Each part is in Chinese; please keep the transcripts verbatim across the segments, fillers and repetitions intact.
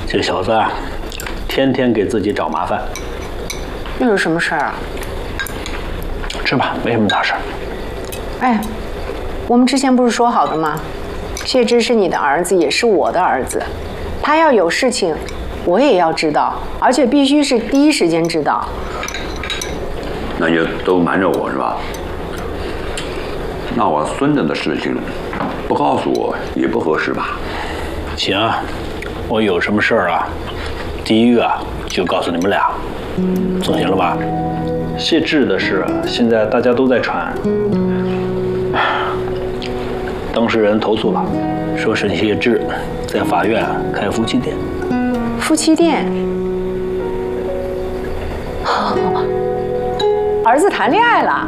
这个小子啊，天天给自己找麻烦。 又有什么事儿啊？ 吃吧，没什么大事。 哎，我们之前不是说好的吗？谢之是你的儿子，也是我的儿子，他要有事情，我也要知道，而且必须是第一时间知道。 那你就都瞒着我是吧？那我孙子的事情不告诉我也不合适吧？ 行，我有什么事儿啊，第一个就告诉你们俩，总行了吧？谢志的事现在大家都在传，当事人投诉了，说沈谢志在法院开夫妻店。 夫妻店？儿子谈恋爱了？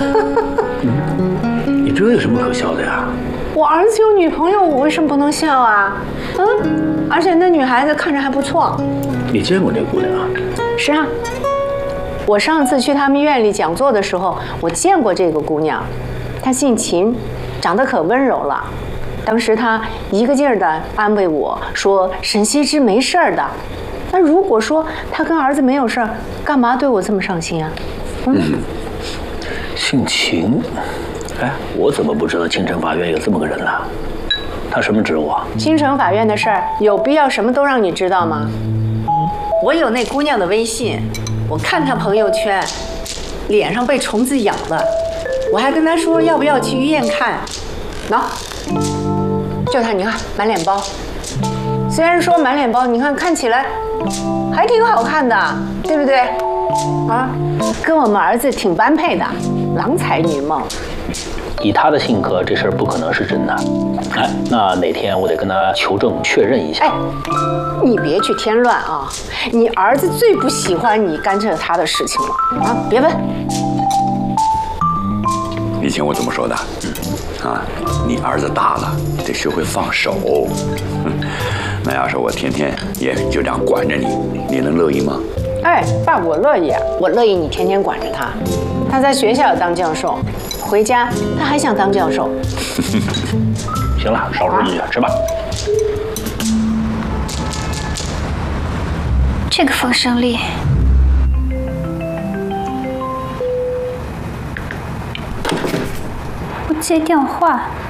嗯，你这有什么可笑的呀？ 我儿子有女朋友，我为什么不能笑啊？嗯，而且那女孩子看着还不错。 你见过那姑娘啊？ 是啊，我上次去他们院里讲座的时候，我见过这个姑娘，她姓秦，长得可温柔了。当时她一个劲儿地安慰我说沈羲之没事儿的。那如果说她跟儿子没有事儿，干嘛对我这么上心啊？嗯， 姓秦。哎，我怎么不知道京城法院有这么个人呢？他什么职务啊？ 京城法院的事儿有必要什么都让你知道吗？我有那姑娘的微信，我看她朋友圈，脸上被虫子咬了，我还跟她说要不要去医院看。喏，就她，你看满脸包，虽然说满脸包，你看看起来还挺好看的，对不对？啊，跟我们儿子挺般配的，郎才女貌。 以他的性格，这事儿不可能是真的。哎，那哪天我得跟他求证确认一下。 哎，你别去添乱啊！你儿子最不喜欢你干涉他的事情了啊！别问。 以前我怎么说的？嗯，啊，你儿子大了，得学会放手。那要是我天天也就这样管着你，你能乐意吗？ 哎，爸，我乐意，我乐意你天天管着他。他在学校当教授，回家他还想当教授。 行了，少说几句，吃吧。 这个风声力，不接电话。